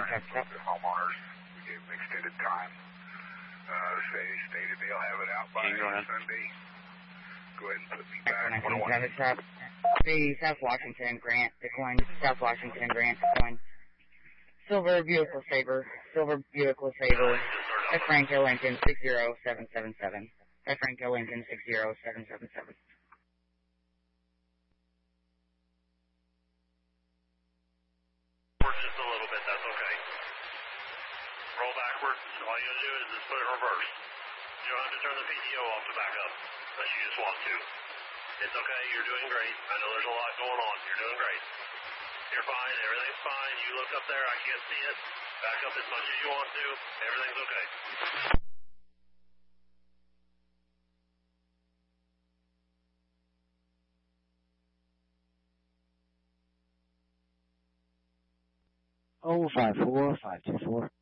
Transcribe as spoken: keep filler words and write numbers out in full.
and the homeowners, we gave them extended time. Uh, say, stated they'll have it out by Sunday. Go ahead and put me back. nineteen South, the South Washington Grant, Bitcoin, South Washington Grant, Bitcoin. Silver Vehicle Saver, Silver Vehicle Saver, F. Franco Lincoln six zero seven seven seven. F. Franco Lincoln six zero seven seven seven. Just a little bit, that's okay. Roll backwards. All you gotta do is just put it in reverse. You don't have to turn the P T O off to back up, unless you just want to. It's okay, you're doing great. I know there's a lot going on. You're doing great. You're fine, everything's fine. You look up there, I can't see it. Back up as much as you want to. Everything's okay. Oh five four five two four.